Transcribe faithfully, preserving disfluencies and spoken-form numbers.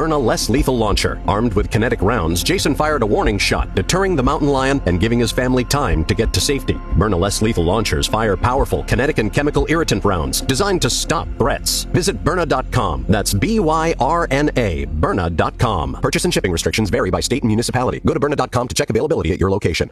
Byrna Less Lethal Launcher. Armed with kinetic rounds, Jason fired a warning shot, deterring the mountain lion and giving his family time to get to safety. Byrna Less Lethal Launchers fire powerful kinetic and chemical irritant rounds designed to stop threats. Visit Byrna dot com. That's B Y R N A, Byrna dot com. Purchase and shipping restrictions vary by state and municipality. Go to Byrna dot com to check availability at your location.